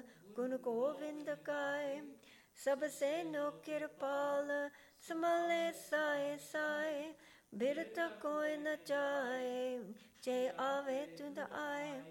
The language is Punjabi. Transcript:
ਗੁਣ ਗੋਬਿੰਦ ਗਾਏ। ਸਭ ਸੈਨੋ ਕਿਰਪਾਲ ਸਮਲੇ ਸਾਏ ਸਾਏ। ਬਿਰਤ ਕੋਈ ਨ ਜਾਏ ਜੇ ਆਵੇ ਤੁਧ ਆਏ।